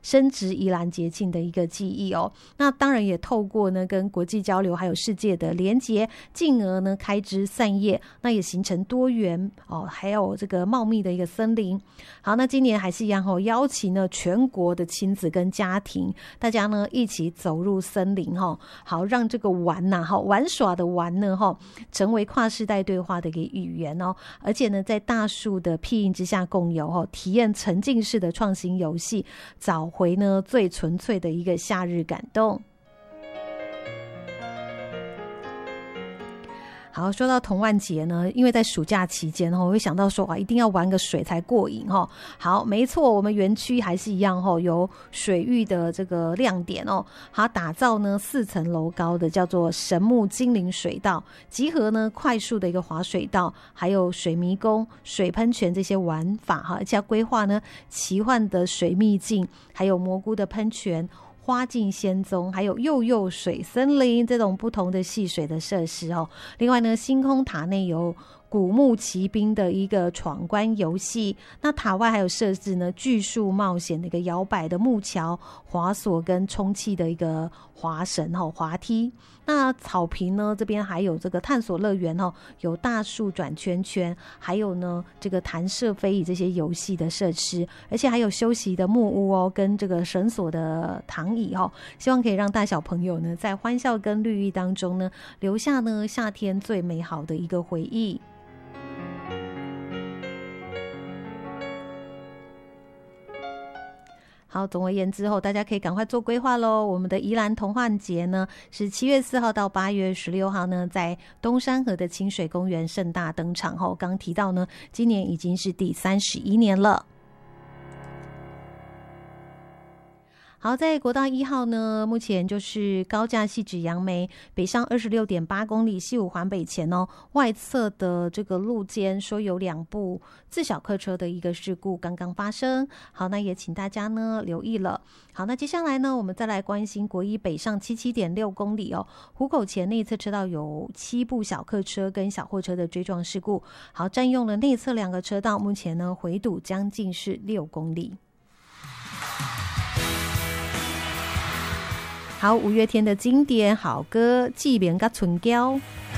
深植宜兰节庆的一个记忆哦。那当然也透过呢跟国际交流还有世界的连结，进而呢开枝散叶，那也形成多元还有这个茂密的一个森林。好，那今年还是一样邀请了全国的亲子跟家庭，大家呢一起走入森林好让这个玩玩耍的玩呢成为跨世代对话的一个语言而且呢在大树的庇荫之下共游体验沉浸式的创新游戏，找回呢最纯粹的一个夏日感动。好，说到童玩节呢，因为在暑假期间我会想到说一定要玩个水才过瘾好，没错，我们园区还是一样有水域的这个亮点好，打造呢4层楼高的叫做神木精灵水道，集合呢快速的一个滑水道，还有水迷宫、水喷泉这些玩法而且要规划呢奇幻的水秘境，还有蘑菇的喷泉、花境仙踪，还有幼幼水森林这种不同的戏水的设施另外呢，星空塔内有古墓奇兵的一个闯关游戏，那塔外还有设置呢巨树冒险的一个摇摆的木桥、滑索跟充气的一个滑绳滑梯。那草坪呢这边还有这个探索乐园有大树转圈圈，还有呢这个弹射飞椅这些游戏的设施，而且还有休息的木屋跟这个绳索的躺椅希望可以让大小朋友呢在欢笑跟绿意当中呢留下呢夏天最美好的一个回忆。好，总而言之大家可以赶快做规划咯。我们的宜兰童幻节呢是7月4号到8月16号呢在东山河的清水公园盛大登场刚提到呢今年已经是第31年了。好，在国道1号呢，目前就是高架汐止杨梅北上26.8公里，西武环北前外侧的这个路肩说有2部自小客车的一个事故刚刚发生。好，那也请大家呢留意了。好，那接下来呢，我们再来关心国一北上77.6公里湖口前内侧车道有7部小客车跟小货车的追撞事故。好，占用了内侧2个车道，目前呢回堵将近是6公里。好，五月天的经典好歌《志明甲春娇》。